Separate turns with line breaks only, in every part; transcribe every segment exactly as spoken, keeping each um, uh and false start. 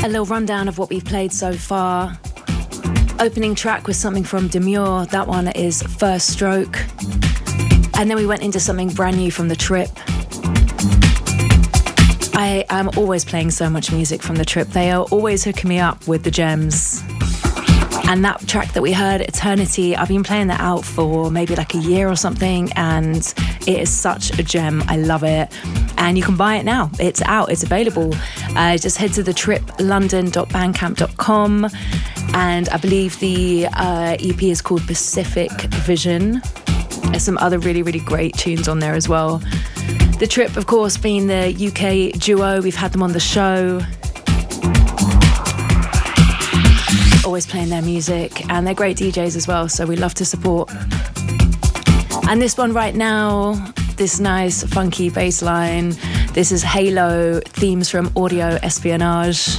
A little rundown of what we've played so far. Opening track was something from Demure. That one is First Stroke. And then we went into something brand new from The Trip. I am always playing so much music from The Trip. They are always hooking me up with the gems. And that track that we heard, Eternity, I've been playing that out for maybe like a year or something, and it is such a gem. I love it. And you can buy it now. It's out, it's available. Uh, just head to the trip london dot bandcamp dot com, and I believe the uh, E P is called Pacific Vision. There's some other really, really great tunes on there as well. The Trip, of course, being the U K duo, we've had them on the show. Always playing their music, and they're great D Js as well, so we love to support. And this one right now, this nice funky bass line, this is Halo, themes from Audio Espionage.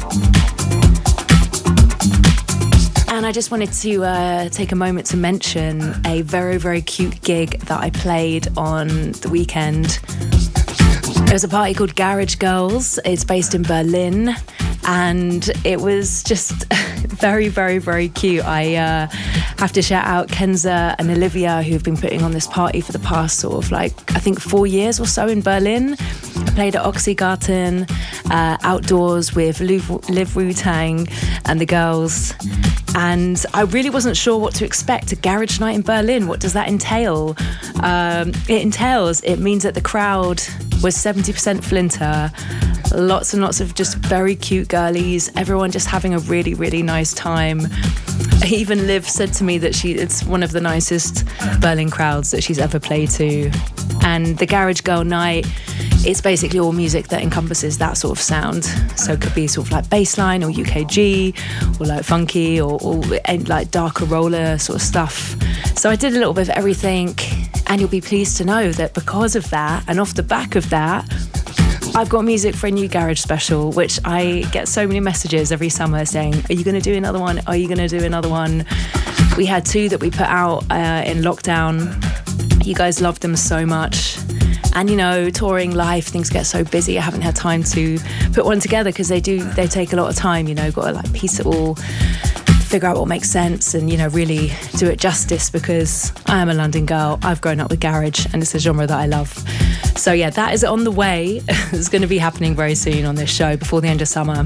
And I just wanted to uh, take a moment to mention a very, very cute gig that I played on the weekend. It was a party called Garage Girls. It's based in Berlin, and it was just very, very, very cute. I uh, have to shout out Kenza and Olivia, who've been putting on this party for the past sort of like, I think four years or so in Berlin. I played at Oxygarten, uh, outdoors with Liv, Liv Wu-Tang and the girls. And I really wasn't sure what to expect. A garage night in Berlin, what does that entail? Um, it entails, it means that the crowd was seventy percent Flinter, lots and lots of just very cute girlies, everyone just having a really, really nice time. Even Liv said to me that she it's one of the nicest Berlin crowds that she's ever played to. And the Garage Girl night, it's basically all music that encompasses that sort of sound. So it could be sort of like bassline or U K G or like funky or, or like darker roller sort of stuff. So I did a little bit of everything, and you'll be pleased to know that because of that and off the back of that, I've got music for a new garage special, which I get so many messages every summer saying, are you going to do another one? Are you going to do another one? We had two that we put out uh, in lockdown. You guys loved them so much. And, you know, touring life, things get so busy. I haven't had time to put one together because they do, they take a lot of time, you know, got to like piece it all, figure out what makes sense and, you know, really do it justice, because I am a London girl. I've grown up with garage and it's a genre that I love. So yeah, that is on the way. It's going to be happening very soon on this show before the end of summer.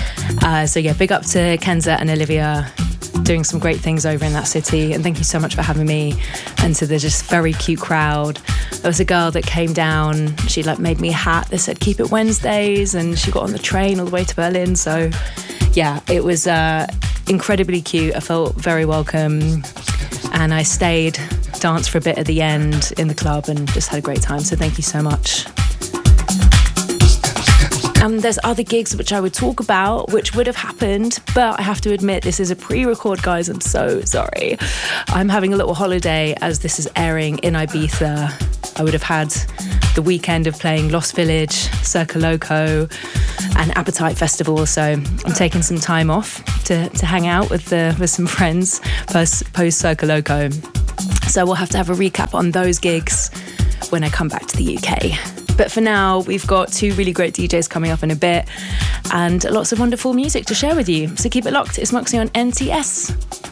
Uh, so yeah, big up to Kenza and Olivia, doing some great things over in that city, and thank you so much for having me. And to the just very cute crowd. There was a girl that came down, she like made me a hat that said keep it Wednesdays, and she got on the train all the way to Berlin. So yeah, it was uh, incredibly cute. I felt very welcome, and I stayed, danced for a bit at the end in the club, and just had a great time. So thank you so much. Um, there's other gigs which I would talk about, which would have happened, but I have to admit this is a pre-record, guys. I'm so sorry. I'm having a little holiday as this is airing in Ibiza. I would have had the weekend of playing Lost Village, Circa Loco, and Appetite Festival. So I'm taking some time off to, to hang out with the with some friends post, post Circa Loco. So we'll have to have a recap on those gigs when I come back to the U K. But for now, we've got two really great D Js coming up in a bit and lots of wonderful music to share with you. So keep it locked. It's Moxie on N T S.